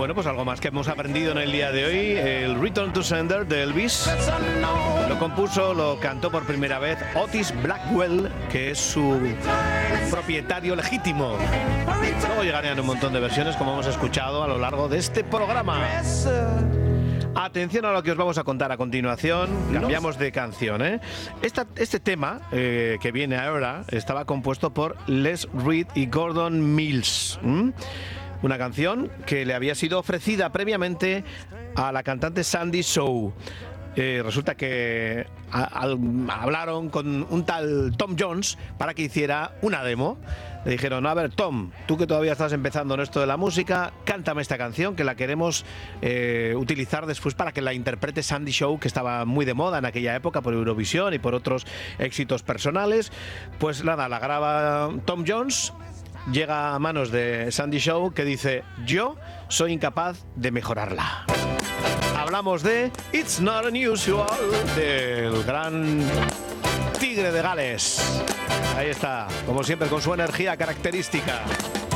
Bueno, pues algo más que hemos aprendido en el día de hoy. El Return to Sender de Elvis lo compuso, lo cantó por primera vez Otis Blackwell, que es su propietario legítimo. Luego llegarían un montón de versiones, como hemos escuchado a lo largo de este programa. Atención a lo que os vamos a contar a continuación. Cambiamos de canción, ¿eh? Este tema que viene ahora estaba compuesto por Les Reed y Gordon Mills. Una canción que le había sido ofrecida previamente a la cantante Sandy Shaw. Resulta que hablaron con un tal Tom Jones para que hiciera una demo. Le dijeron: a ver, Tom, tú que todavía estás empezando en esto de la música, cántame esta canción que la queremos utilizar después para que la interprete Sandy Shaw, que estaba muy de moda en aquella época por Eurovisión y por otros éxitos personales. Pues nada, la graba Tom Jones, llega a manos de Sandy Shaw, que dice: yo soy incapaz de mejorarla. Hablamos de It's Not Unusual, del gran Tigre de Gales. Ahí está, como siempre, con su energía característica.